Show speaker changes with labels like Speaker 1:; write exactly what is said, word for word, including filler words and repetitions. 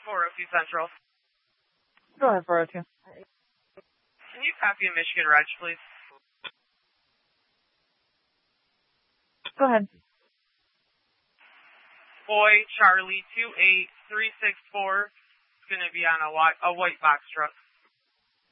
Speaker 1: four oh two Central.
Speaker 2: Go ahead, four oh two.
Speaker 1: Can you copy a Michigan Reg, please?
Speaker 2: Go ahead.
Speaker 1: Boy Charlie two eight three six four. It's going to be on a, white, a white box truck.